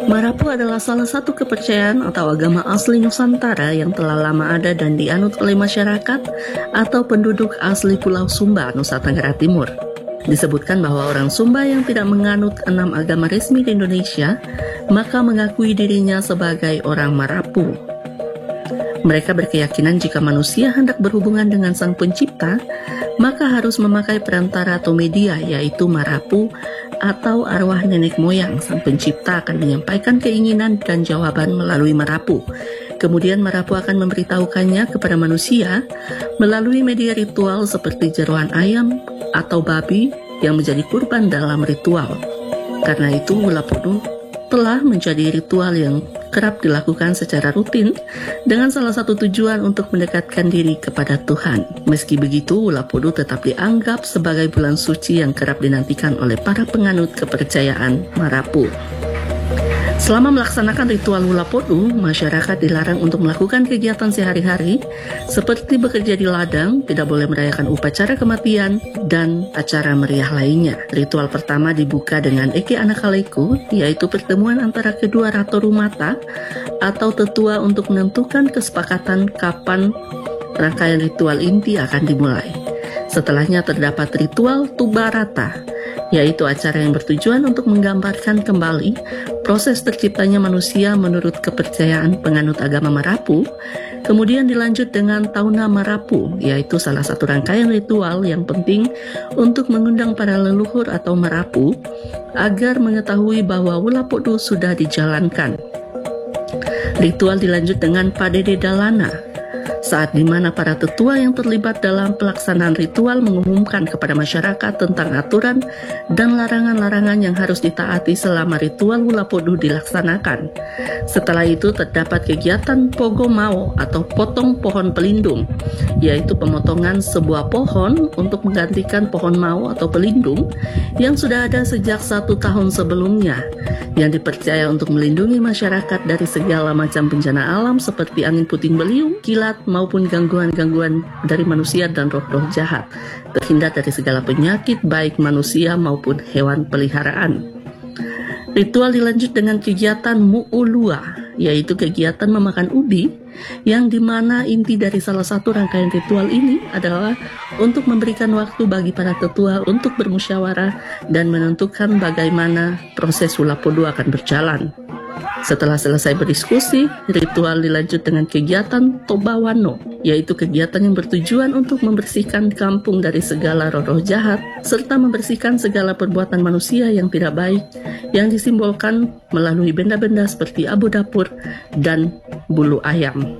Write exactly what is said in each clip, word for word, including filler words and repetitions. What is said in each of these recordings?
Marapu adalah salah satu kepercayaan atau agama asli Nusantara yang telah lama ada dan dianut oleh masyarakat atau penduduk asli Pulau Sumba, Nusa Tenggara Timur. Disebutkan bahwa orang Sumba yang tidak menganut enam agama resmi di Indonesia, maka mengakui dirinya sebagai orang Marapu. Mereka berkeyakinan jika manusia hendak berhubungan dengan Sang Pencipta, maka harus memakai perantara atau media, yaitu Marapu atau arwah nenek moyang. Sang Pencipta akan menyampaikan keinginan dan jawaban melalui Marapu. Kemudian Marapu akan memberitahukannya kepada manusia melalui media ritual seperti jeroan ayam atau babi yang menjadi kurban dalam ritual. Karena itu Ulapodu telah menjadi ritual yang kerap dilakukan secara rutin dengan salah satu tujuan untuk mendekatkan diri kepada Tuhan. Meski begitu, Ulapodu tetap dianggap sebagai bulan suci yang kerap dinantikan oleh para penganut kepercayaan Marapu. Selama melaksanakan ritual Ulapodu, masyarakat dilarang untuk melakukan kegiatan sehari-hari seperti bekerja di ladang, tidak boleh merayakan upacara kematian, dan acara meriah lainnya. Ritual pertama dibuka dengan Eke Anakaleku, yaitu pertemuan antara kedua Ratu Rumata atau tetua untuk menentukan kesepakatan kapan rangkaian ritual inti akan dimulai. Setelahnya terdapat ritual Tubarata, yaitu acara yang bertujuan untuk menggambarkan kembali proses terciptanya manusia menurut kepercayaan penganut agama Marapu. Kemudian dilanjut dengan Tauna Marapu, yaitu salah satu rangkaian ritual yang penting untuk mengundang para leluhur atau Marapu agar mengetahui bahwa Ulapodu sudah dijalankan. Ritual dilanjut dengan Padede Dalana, saat dimana para tetua yang terlibat dalam pelaksanaan ritual mengumumkan kepada masyarakat tentang aturan dan larangan-larangan yang harus ditaati selama ritual Ulapodu dilaksanakan. Setelah itu terdapat kegiatan Pogomao atau potong pohon pelindung, yaitu pemotongan sebuah pohon untuk menggantikan pohon mau atau pelindung yang sudah ada sejak satu tahun sebelumnya, yang dipercaya untuk melindungi masyarakat dari segala macam bencana alam seperti angin puting beliung, kilat, maupun gangguan-gangguan dari manusia dan roh-roh jahat, terhindar dari segala penyakit baik manusia maupun hewan peliharaan. Ritual dilanjut dengan kegiatan Mu'ulua, yaitu kegiatan memakan ubi, yang dimana inti dari salah satu rangkaian ritual ini adalah untuk memberikan waktu bagi para tetua untuk bermusyawarah dan menentukan bagaimana proses Ulapodu akan berjalan. Setelah selesai berdiskusi, ritual dilanjut dengan kegiatan Tobawano, yaitu kegiatan yang bertujuan untuk membersihkan kampung dari segala roh-roh jahat, serta membersihkan segala perbuatan manusia yang tidak baik, yang disimbolkan melalui benda-benda seperti abu dapur dan bulu ayam.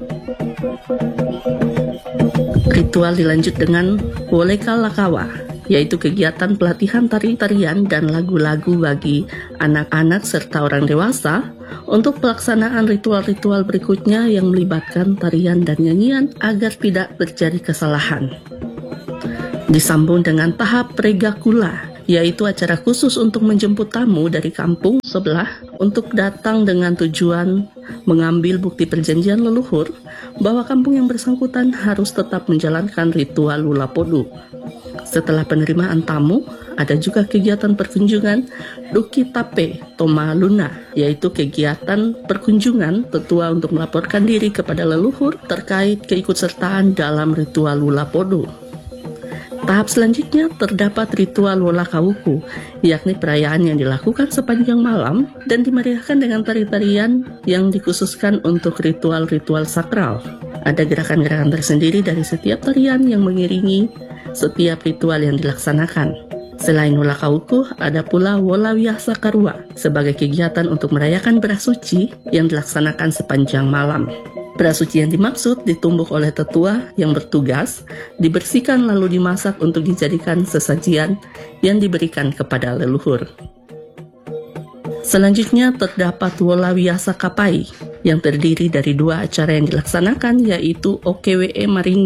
Ritual dilanjut dengan Woleka Lakawa, yaitu kegiatan pelatihan tari-tarian dan lagu-lagu bagi anak-anak serta orang dewasa untuk pelaksanaan ritual-ritual berikutnya yang melibatkan tarian dan nyanyian agar tidak terjadi kesalahan. Disambung dengan tahap Pregakula, yaitu acara khusus untuk menjemput tamu dari kampung sebelah untuk datang dengan tujuan mengambil bukti perjanjian leluhur bahwa kampung yang bersangkutan harus tetap menjalankan ritual Ulapodu. Setelah penerimaan tamu, ada juga kegiatan perkunjungan Duki Tape Toma Luna, yaitu kegiatan perkunjungan tetua untuk melaporkan diri kepada leluhur terkait keikutsertaan dalam ritual Ulapodu. Tahap selanjutnya terdapat ritual Wolakauku, yakni perayaan yang dilakukan sepanjang malam dan dimeriahkan dengan tari-tarian yang dikhususkan untuk ritual-ritual sakral. Ada gerakan-gerakan tersendiri dari setiap tarian yang mengiringi setiap ritual yang dilaksanakan. Selain Wolakauku, ada pula Wolawiyah Sakarua sebagai kegiatan untuk merayakan beras suci yang dilaksanakan sepanjang malam. Beras suci yang dimaksud ditumbuk oleh tetua yang bertugas, dibersihkan lalu dimasak untuk dijadikan sesajian yang diberikan kepada leluhur. Selanjutnya terdapat Wolawiyah Sakapai yang terdiri dari dua acara yang dilaksanakan, yaitu O K W E Maringi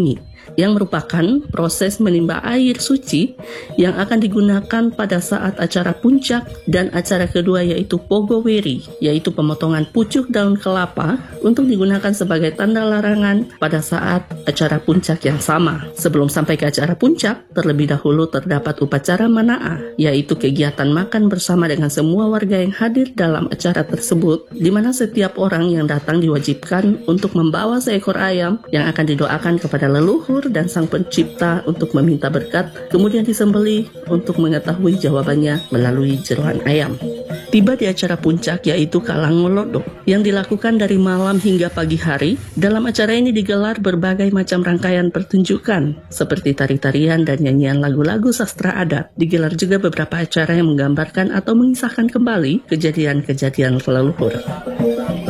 yang merupakan proses menimba air suci yang akan digunakan pada saat acara puncak, dan acara kedua yaitu Pogoweri, yaitu pemotongan pucuk daun kelapa untuk digunakan sebagai tanda larangan pada saat acara puncak yang sama. Sebelum sampai ke acara puncak, terlebih dahulu terdapat upacara Mana'ah, yaitu kegiatan makan bersama dengan semua warga yang hadir dalam acara tersebut, di mana setiap orang yang datang diwajibkan untuk membawa seekor ayam yang akan didoakan kepada leluhur dan sang pencipta untuk meminta berkat, kemudian disembelih untuk mengetahui jawabannya melalui jeroan ayam. Tiba di acara puncak yaitu Kalangolodo yang dilakukan dari malam hingga pagi hari. Dalam acara ini digelar berbagai macam rangkaian pertunjukan seperti tari-tarian dan nyanyian lagu-lagu sastra adat. Digelar juga beberapa acara yang menggambarkan atau mengisahkan kembali kejadian-kejadian leluhur.